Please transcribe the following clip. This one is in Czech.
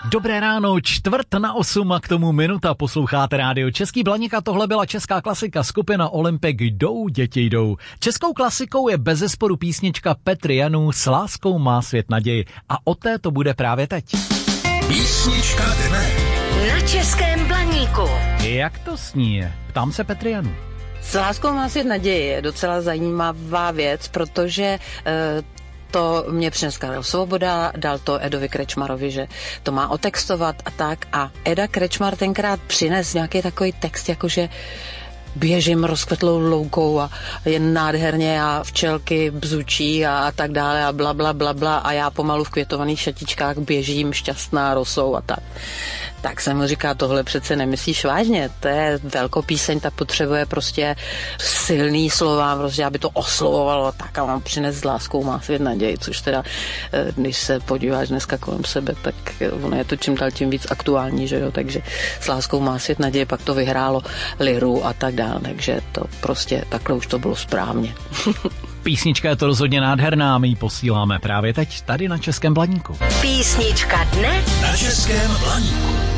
Dobré ráno, 7:45 a k tomu minuta, posloucháte rádio Český Blaník a tohle byla česká klasika, skupina Olympik Jdou, děti jdou. Českou klasikou je bezesporu písnička Petry Janů S láskou má svět naději a o té to bude právě teď. Písnička dne na Českém Blaníku. Jak to sní? Ptám se Petry Janů. S láskou má svět naději je docela zajímavá věc, protože to mě přinesl Karel Svoboda, dal to Edovi Krečmarovi, že to má otextovat a tak. A Eda Krečmar tenkrát přines nějaký takový text, jakože běžím rozkvetlou loukou a jen nádherně a včelky bzučí a tak dále a bla, bla, bla, bla a já pomalu v květovaných šatičkách běžím šťastná rosou a tak. Tak jsem mu říká, tohle přece nemyslíš vážně, to je velkopíseň, ta potřebuje prostě silný slova, prostě aby to oslovovalo tak a on přines s láskou má svět naději, což teda, když se podíváš dneska kolem sebe, tak ono je to čím dál tím víc aktuální, že jo, takže s láskou má svět naději, pak to vyhrálo Liru a tak dále, takže to prostě takhle už to bylo správně. Písnička je to rozhodně nádherná, my ji posíláme právě teď tady na Českém Blaníku. Písnička dne na Českém Blaníku.